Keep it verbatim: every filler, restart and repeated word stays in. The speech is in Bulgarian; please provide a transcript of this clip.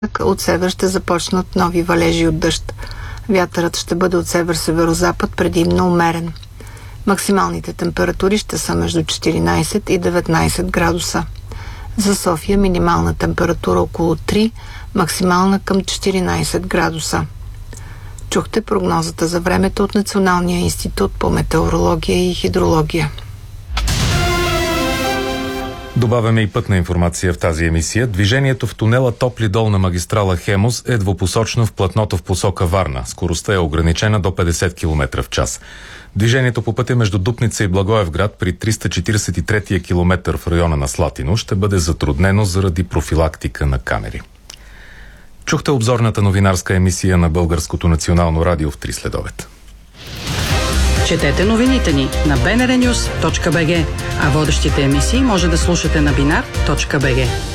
От север ще започнат нови валежи от дъжд. Вятърът ще бъде от север-северозапад, предимно умерен. Максималните температури ще са между четиринайсет и деветнайсет градуса. За София минимална температура около три, максимална към четиринайсет градуса. Чухте прогнозата за времето от Националния институт по метеорология и хидрология. Добавяме и пътна информация в тази емисия. Движението в тунела Топли дол на магистрала Хемус е двупосочно в платното в посока Варна. Скоростта е ограничена до петдесет километра в час. Движението по пътя между Дупница и Благоевград при триста четирийсет и трети километър в района на Слатино ще бъде затруднено заради профилактика на камери. Чухте обзорната новинарска емисия на Българското национално радио в три следобед. Четете новините ни на би ен ар нюс точка би джи, а водещите емисии може да слушате на бинар точка би джи.